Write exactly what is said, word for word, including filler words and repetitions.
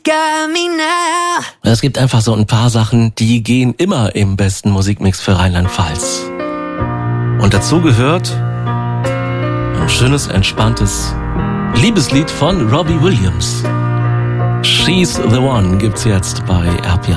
got me now. Es gibt einfach so ein paar Sachen, die gehen immer im besten Musikmix für Rheinland-Pfalz. Und dazu gehört ein schönes, entspanntes Liebeslied von Robbie Williams. She's the One gibt's jetzt bei R P R.